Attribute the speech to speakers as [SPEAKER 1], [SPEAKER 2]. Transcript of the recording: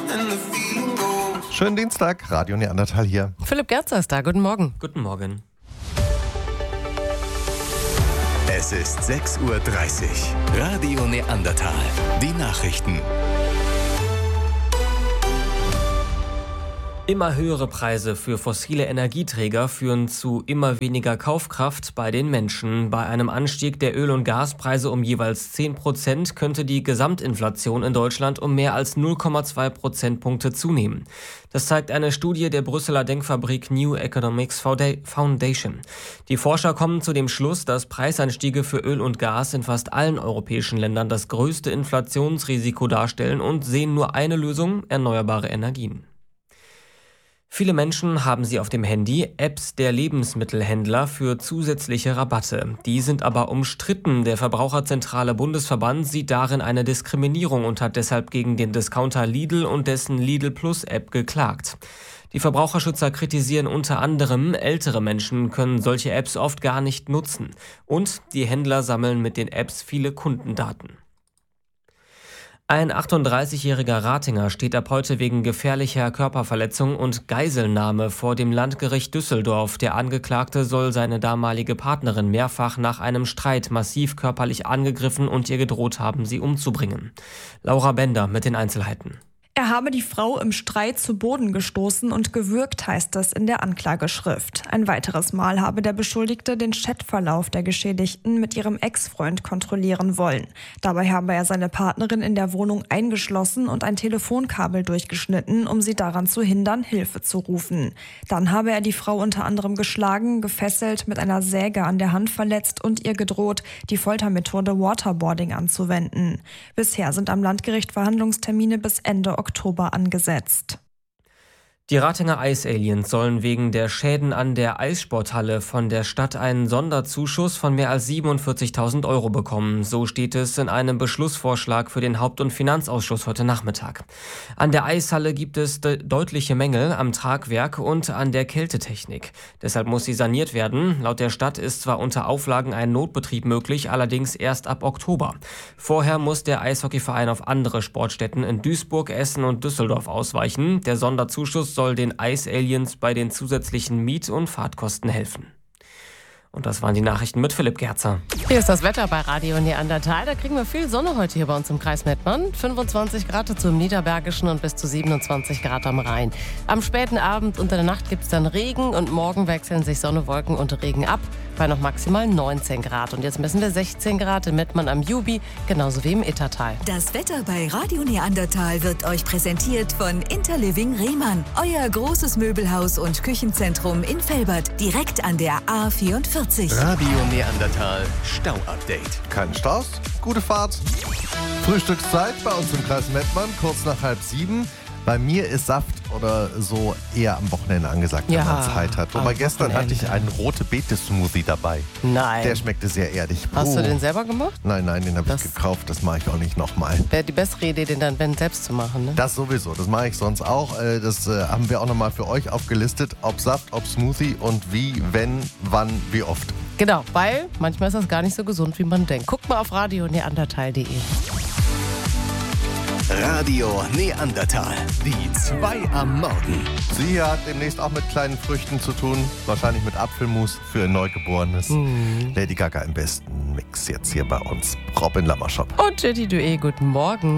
[SPEAKER 1] Schönen Dienstag, Radio Neandertal hier.
[SPEAKER 2] Philipp Gerzer ist da, guten Morgen.
[SPEAKER 3] Guten Morgen.
[SPEAKER 4] Es ist 6:30 Uhr. Radio Neandertal. Die Nachrichten.
[SPEAKER 3] Immer höhere Preise für fossile Energieträger führen zu immer weniger Kaufkraft bei den Menschen. Bei einem Anstieg der Öl- und Gaspreise um jeweils 10% könnte die Gesamtinflation in Deutschland um mehr als 0,2 Prozentpunkte zunehmen. Das zeigt eine Studie der Brüsseler Denkfabrik New Economics Foundation. Die Forscher kommen zu dem Schluss, dass Preisanstiege für Öl und Gas in fast allen europäischen Ländern das größte Inflationsrisiko darstellen und sehen nur eine Lösung: erneuerbare Energien. Viele Menschen haben sie auf dem Handy, Apps der Lebensmittelhändler für zusätzliche Rabatte. Die sind aber umstritten. Der Verbraucherzentrale Bundesverband sieht darin eine Diskriminierung und hat deshalb gegen den Discounter Lidl und dessen Lidl Plus App geklagt. Die Verbraucherschützer kritisieren unter anderem, ältere Menschen können solche Apps oft gar nicht nutzen. Und die Händler sammeln mit den Apps viele Kundendaten. Ein 38-jähriger Ratinger steht ab heute wegen gefährlicher Körperverletzung und Geiselnahme vor dem Landgericht Düsseldorf. Der Angeklagte soll seine damalige Partnerin mehrfach nach einem Streit massiv körperlich angegriffen und ihr gedroht haben, sie umzubringen. Laura Bender mit den Einzelheiten.
[SPEAKER 5] Er habe die Frau im Streit zu Boden gestoßen und gewürgt, heißt es in der Anklageschrift. Ein weiteres Mal habe der Beschuldigte den Chatverlauf der Geschädigten mit ihrem Ex-Freund kontrollieren wollen. Dabei habe er seine Partnerin in der Wohnung eingeschlossen und ein Telefonkabel durchgeschnitten, um sie daran zu hindern, Hilfe zu rufen. Dann habe er die Frau unter anderem geschlagen, gefesselt, mit einer Säge an der Hand verletzt und ihr gedroht, die Foltermethode Waterboarding anzuwenden. Bisher sind am Landgericht Verhandlungstermine bis Ende Oktober angesetzt.
[SPEAKER 3] Die Ratinger Eisaliens sollen wegen der Schäden an der Eissporthalle von der Stadt einen Sonderzuschuss von mehr als 47.000 Euro bekommen. So steht es in einem Beschlussvorschlag für den Haupt- und Finanzausschuss heute Nachmittag. An der Eishalle gibt es deutliche Mängel am Tragwerk und an der Kältetechnik. Deshalb muss sie saniert werden. Laut der Stadt ist zwar unter Auflagen ein Notbetrieb möglich, allerdings erst ab Oktober. Vorher muss der Eishockeyverein auf andere Sportstätten in Duisburg, Essen und Düsseldorf ausweichen. Der Sonderzuschuss soll den Eisaliens bei den zusätzlichen Miet- und Fahrtkosten helfen. Und das waren die Nachrichten mit Philipp Gerzer.
[SPEAKER 2] Hier ist das Wetter bei Radio Neandertal. Da kriegen wir viel Sonne heute hier bei uns im Kreis Mettmann. 25 Grad dazu im Niederbergischen und bis zu 27 Grad am Rhein. Am späten Abend und in der Nacht gibt es dann Regen und morgen wechseln sich Sonne, Wolken und Regen ab bei noch maximal 19 Grad. Und jetzt messen wir 16 Grad in Mettmann am Jubi, genauso wie im Ittertal.
[SPEAKER 6] Das Wetter bei Radio Neandertal wird euch präsentiert von Interliving Rehmann. Euer großes Möbelhaus und Küchenzentrum in Velbert, direkt an der A44.
[SPEAKER 4] Radio Neandertal Stau-Update.
[SPEAKER 1] Kein Staus, gute Fahrt. Frühstückszeit bei uns im Kreis Mettmann, kurz nach 6:30. Bei mir ist Saft oder so eher am Wochenende angesagt, wenn man Zeit hat. Wobei gestern hatte ich einen Rote-Beete-Smoothie dabei.
[SPEAKER 2] Nein.
[SPEAKER 1] Der schmeckte sehr erdig.
[SPEAKER 2] Hast du den selber gemacht?
[SPEAKER 1] Nein, den habe ich gekauft. Das mache ich auch nicht nochmal.
[SPEAKER 2] Wäre die bessere Idee, den dann selbst zu machen, ne?
[SPEAKER 1] Das sowieso. Das mache ich sonst auch. Das haben wir auch nochmal für euch aufgelistet. Ob Saft, ob Smoothie und wie, wenn, wann, wie oft.
[SPEAKER 2] Genau, weil manchmal ist das gar nicht so gesund, wie man denkt. Guckt mal auf radioneandertal.de.
[SPEAKER 4] Radio Neandertal. Die 2 am Morgen.
[SPEAKER 1] Sie hat demnächst auch mit kleinen Früchten zu tun. Wahrscheinlich mit Apfelmus für ein Neugeborenes. Lady Gaga im besten Mix jetzt hier bei uns. Robin Lammershop.
[SPEAKER 2] Und Jetty Due, guten Morgen.